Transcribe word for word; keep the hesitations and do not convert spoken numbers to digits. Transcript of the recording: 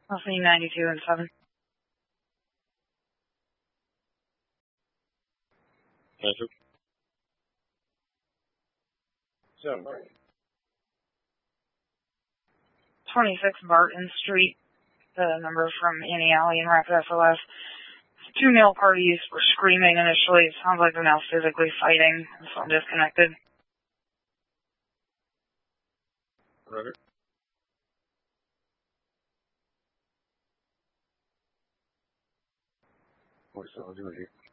I'll see ninety-two and seven. Thank you. Seven. twenty-six Barton Street, the number from Annie Alley and Rapid S L S. Two male parties were screaming initially. It sounds like they're now physically fighting, so I'm disconnected. Roger. What's all doing here?